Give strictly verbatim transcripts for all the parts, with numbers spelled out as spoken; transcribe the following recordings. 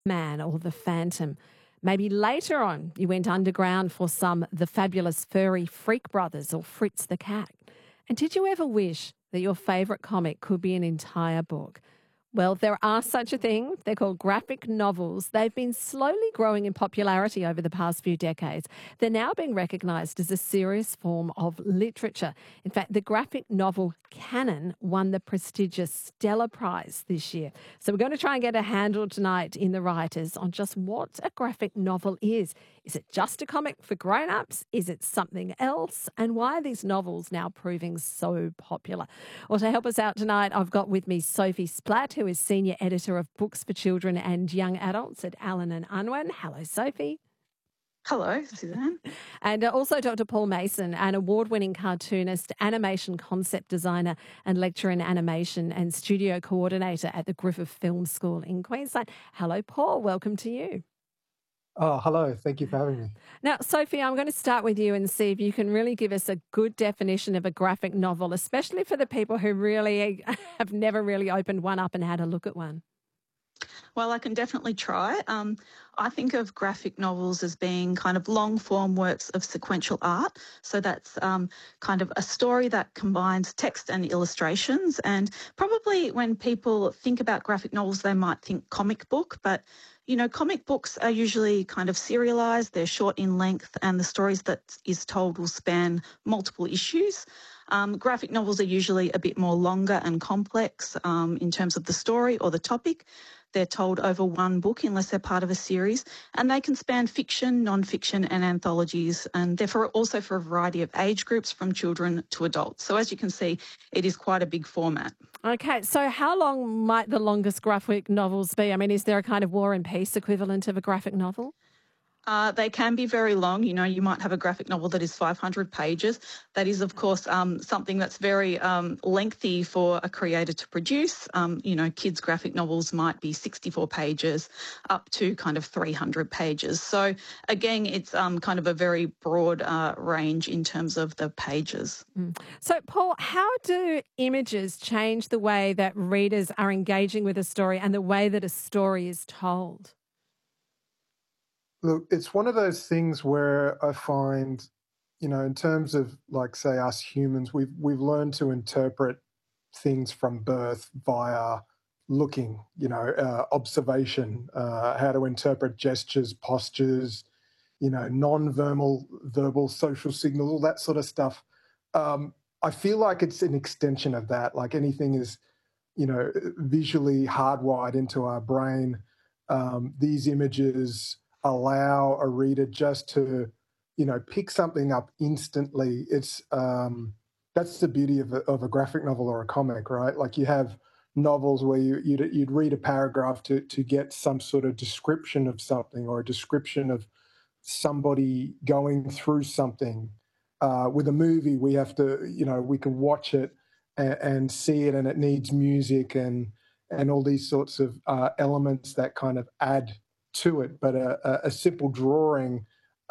Man or The Phantom. Maybe later on you went underground for some The Fabulous Furry Freak Brothers or Fritz the Cat. And did you ever wish that your favourite comic could be an entire book? Well, there are such a thing. They're called graphic novels. They've been slowly growing in popularity over the past few decades. They're now being recognised as a serious form of literature. In fact, the graphic novel canon won the prestigious Stella Prize this year. So we're going to try and get a handle tonight in the writers on just what a graphic novel is. Is it just a comic for grown-ups? Is it something else? And why are these novels now proving so popular? Well, to help us out tonight, I've got with me Sophie Splatt, who is Senior Editor of Books for Children and Young Adults at Allen and Unwin. Hello, Sophie. Hello, Suzanne. And uh, also Doctor Paul Mason, an award-winning cartoonist, animation concept designer and lecturer in animation and studio coordinator at the Griffith Film School in Queensland. Hello, Paul. Welcome to you. Oh, hello. Thank you for having me. Now, Sophie, I'm going to start with you and see if you can really give us a good definition of a graphic novel, especially for the people who really have never really opened one up and had a look at one. Well, I can definitely try. Um, I think of graphic novels as being kind of long-form works of sequential art. So that's um, kind of a story that combines text and illustrations. And probably when people think about graphic novels, they might think comic book. But, you know, comic books are usually kind of serialised. They're short in length, and the stories that is told will span multiple issues. Um, graphic novels are usually a bit more longer and complex um, in terms of the story or the topic. They're told over one book unless they're part of a series, and they can span fiction, non-fiction and anthologies, and they're for, also for a variety of age groups from children to adults. So as you can see, it is quite a big format. Okay, so how long might the longest graphic novels be? I mean, is there a kind of War and Peace equivalent of a graphic novel? Uh, they can be very long. You know, you might have a graphic novel that is five hundred pages. That is, of course, um, something that's very um, lengthy for a creator to produce. Um, you know, kids' graphic novels might be sixty-four pages up to kind of three hundred pages. So, again, it's um, kind of a very broad uh, range in terms of the pages. Mm. So, Paul, how do images change the way that readers are engaging with a story and the way that a story is told? Look, it's one of those things where I find, you know, in terms of like, say, us humans, we've we've learned to interpret things from birth via looking, you know, uh, observation, uh, how to interpret gestures, postures, you know, non-verbal, verbal, social signals, all that sort of stuff. Um, I feel like it's an extension of that. Like anything is, you know, visually hardwired into our brain. Um, these images allow a reader just to, you know, pick something up instantly. It's um, that's the beauty of a, of a graphic novel or a comic, right? Like you have novels where you, you'd, you'd read a paragraph to to get some sort of description of something or a description of somebody going through something. Uh, with a movie, we have to, you know, we can watch it and, and see it, and it needs music and and all these sorts of uh, elements that kind of add to it. But a, a simple drawing,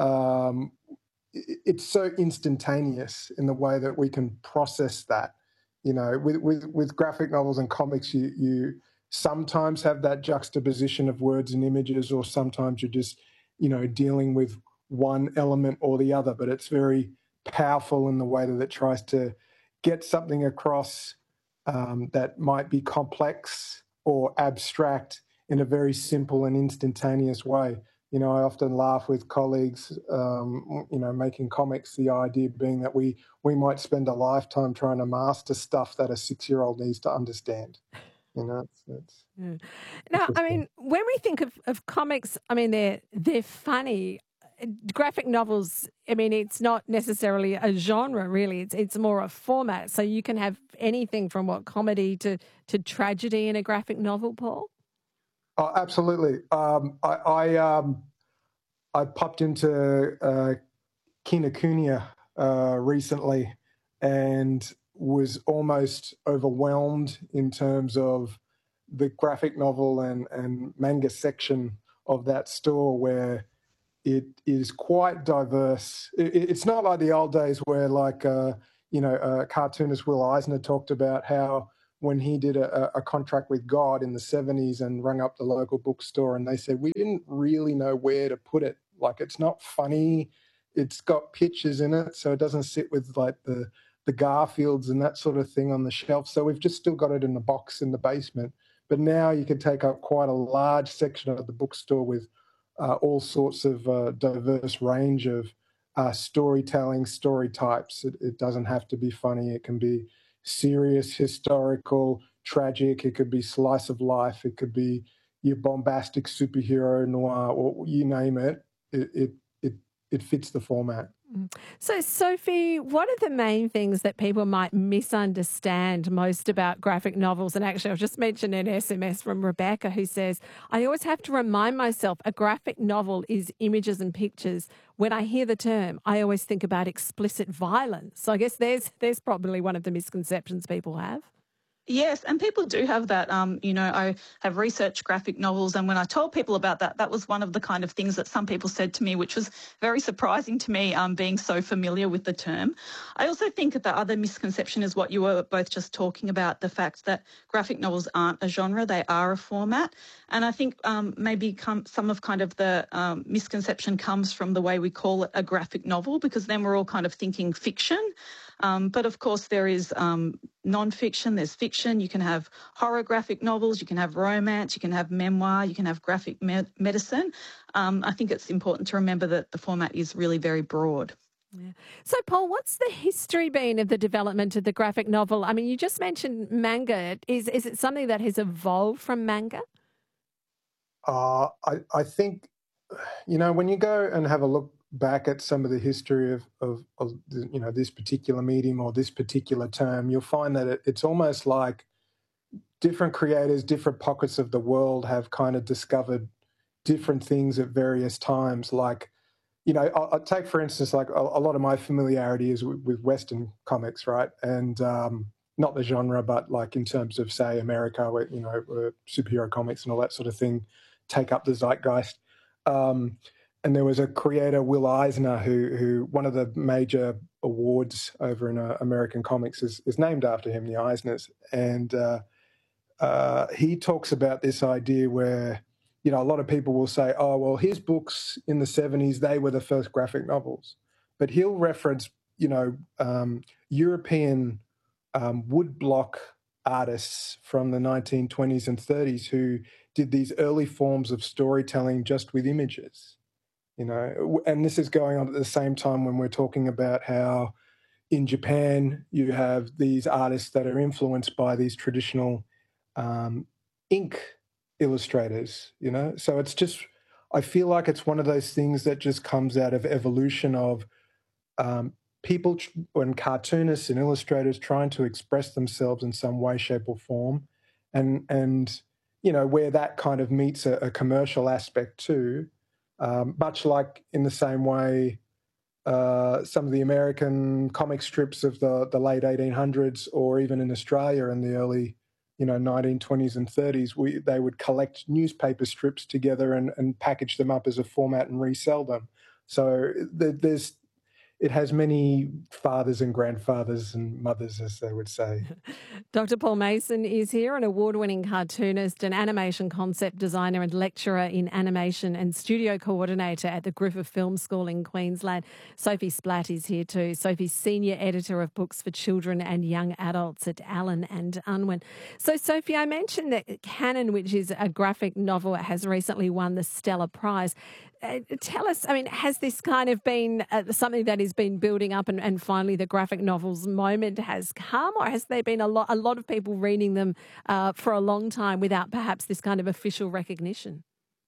um, it's so instantaneous in the way that we can process that. You know, with with, with graphic novels and comics, you you sometimes have that juxtaposition of words and images, or sometimes you're just, you know, dealing with one element or the other. But it's very powerful in the way that it tries to get something across um, that might be complex or abstract in a very simple and instantaneous way. You know, I often laugh with colleagues, um, you know, making comics, the idea being that we we might spend a lifetime trying to master stuff that a six-year-old needs to understand. You know, it's, it's yeah. Now, I mean, when we think of, of comics, I mean, they're they're funny. Graphic novels, I mean, it's not necessarily a genre, really. It's it's more a format. So you can have anything from what comedy to to tragedy in a graphic novel, Paul. Oh, absolutely. Um, I I, um, I popped into uh, Kinokuniya uh, recently and was almost overwhelmed in terms of the graphic novel and, and manga section of that store, where it is quite diverse. It, it's not like the old days where, like, uh, you know, uh, cartoonist Will Eisner talked about how when he did a, a contract with God in the seventies and rang up the local bookstore, and they said, we didn't really know where to put it. Like, it's not funny. It's got pictures in it, so it doesn't sit with like the, the Garfields and that sort of thing on the shelf. So we've just still got it in a box in the basement. But now you can take up quite a large section of the bookstore with uh, all sorts of uh, diverse range of uh, storytelling, story types. It, it doesn't have to be funny. It can be serious, historical, tragic. It could be slice of life. It could be your bombastic superhero noir, or you name it. It it it, it fits the format. So, Sophie, what are the main things that people might misunderstand most about graphic novels? And actually, I've just mentioned an S M S from Rebecca who says, I always have to remind myself a graphic novel is images and pictures. When I hear the term, I always think about explicit violence. So I guess there's there's probably one of the misconceptions people have. Yes, and people do have that. Um, you know, I have researched graphic novels, and when I told people about that, that was one of the kind of things that some people said to me, which was very surprising to me, um, being so familiar with the term. I also think that the other misconception is what you were both just talking about, the fact that graphic novels aren't a genre, they are a format. And I think um, maybe come, some of kind of the um, misconception comes from the way we call it a graphic novel, because then we're all kind of thinking fiction. Um, but of course, there is um, non-fiction, there's fiction. You can have horror graphic novels, you can have romance, you can have memoir, you can have graphic me- medicine. Um, I think it's important to remember that the format is really very broad. Yeah. So, Paul, what's the history been of the development of the graphic novel? I mean, you just mentioned manga. Is is it something that has evolved from manga? Uh, I, I think, you know, when you go and have a look back at some of the history of, of, of you know, this particular medium or this particular term, you'll find that it, it's almost like different creators, different pockets of the world have kind of discovered different things at various times. Like, you know, I'll, I'll take, for instance, like a, a lot of my familiarity is with, with Western comics, right? And um, not the genre, but like in terms of, say, America, where, you know, where superhero comics and all that sort of thing take up the zeitgeist. Um, and there was a creator, Will Eisner, who, who one of the major awards over in uh, American comics is, is named after him, the Eisners. And uh, uh, he talks about this idea where, you know, a lot of people will say, oh, well, his books in the seventies, they were the first graphic novels. But he'll reference, you know, um, European um, woodblock artists from the nineteen twenties and thirties who did these early forms of storytelling just with images, you know. And this is going on at the same time when we're talking about how in Japan you have these artists that are influenced by these traditional um, ink illustrators, you know. So it's just, I feel like it's one of those things that just comes out of evolution of um, people tr- and cartoonists and illustrators trying to express themselves in some way, shape, or form, and and you know, where that kind of meets a, a commercial aspect too, um, much like in the same way uh, some of the American comic strips of the the late eighteen hundreds, or even in Australia in the early, you know, nineteen twenties and thirties, we they would collect newspaper strips together and, and package them up as a format and resell them. So th- there's it has many fathers and grandfathers and mothers, as they would say. Doctor Paul Mason is here, an award-winning cartoonist, an animation concept designer and lecturer in animation and studio coordinator at the Griffith Film School in Queensland. Sophie Splatt is here too. Sophie's senior editor of books for children and young adults at Allen and Unwin. So, Sophie, I mentioned that Canon, which is a graphic novel, has recently won the Stella Prize. Uh, tell us, I mean, has this kind of been uh, something that has been building up and, and finally the graphic novels moment has come, or has there been a lot, a lot of people reading them uh, for a long time without perhaps this kind of official recognition?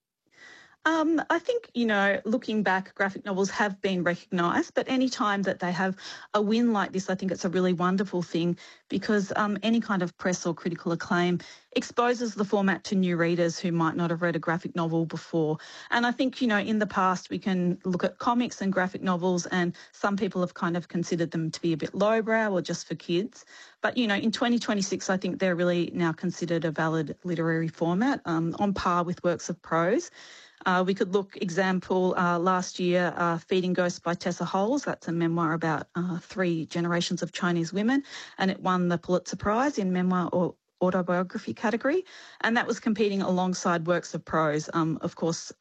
Um, I think, you know, looking back, graphic novels have been recognised, but any time that they have a win like this, I think it's a really wonderful thing, because um, any kind of press or critical acclaim exposes the format to new readers who might not have read a graphic novel before. And I think, you know, in the past we can look at comics and graphic novels, and some people have kind of considered them to be a bit lowbrow or just for kids. But, you know, in twenty twenty-six, I think they're really now considered a valid literary format, um, on par with works of prose. Uh, we could look, example, uh, last year, uh, Feeding Ghosts by Tessa Holes. That's a memoir about uh, three generations of Chinese women, and it won the Pulitzer Prize in memoir or autobiography category, and that was competing alongside works of prose. Um, of course,